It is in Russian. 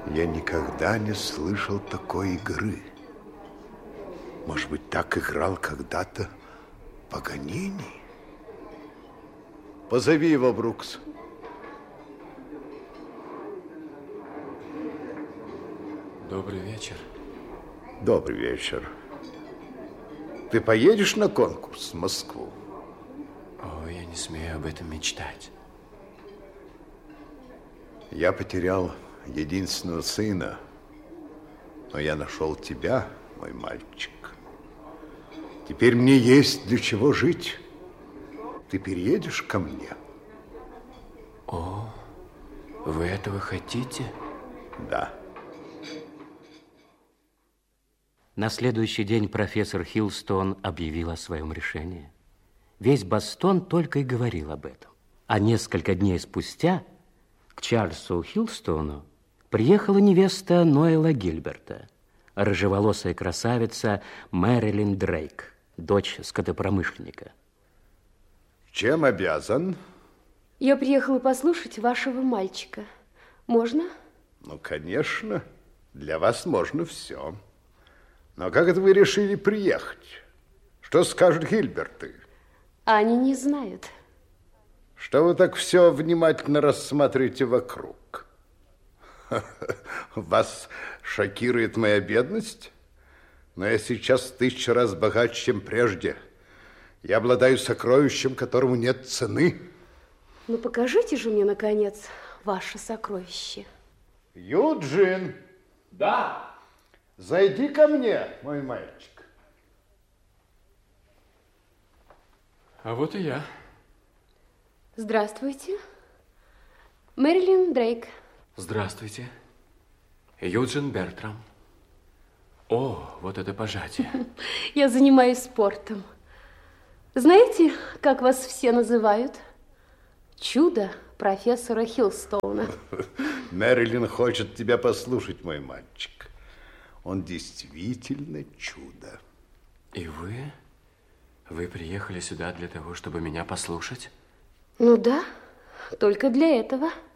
Я никогда не слышал такой игры. Может быть, так играл когда-то Паганини? Позови его, Брукс. Добрый вечер. Добрый вечер. Ты поедешь на конкурс в Москву? О, я не смею об этом мечтать. Я потерял единственного сына, но я нашел тебя, мой мальчик. Теперь мне есть для чего жить. Ты переедешь ко мне? О, вы этого хотите? Да. На следующий день профессор Хилстон объявил о своем решении. Весь Бостон только и говорил об этом. А несколько дней спустя к Чарльзу Хилстону приехала невеста Ноэла Гильберта, рыжеволосая красавица Мэрилин Дрейк, дочь скотопромышленника. Чем обязан? Я приехала послушать вашего мальчика. Можно? Ну, конечно. Для вас можно все. Но как это вы решили приехать? Что скажут Гильберты? Они не знают. Что вы так все внимательно рассматриваете вокруг? Вас шокирует моя бедность? Но я сейчас 1000 раз богаче, чем прежде. Я обладаю сокровищем, которому нет цены. Ну, покажите же мне, наконец, ваше сокровище. Юджин! Да. Зайди ко мне, мой мальчик. А вот и я. Здравствуйте. Мэрилин Дрейк. Здравствуйте. Юджин Бертрам. О, вот это пожатие. Я занимаюсь спортом. Знаете, как вас все называют? Чудо профессора Хилстоуна. Мэрилин хочет тебя послушать, мой мальчик. Он действительно чудо. И вы? Вы приехали сюда для того, чтобы меня послушать? Ну да, только для этого.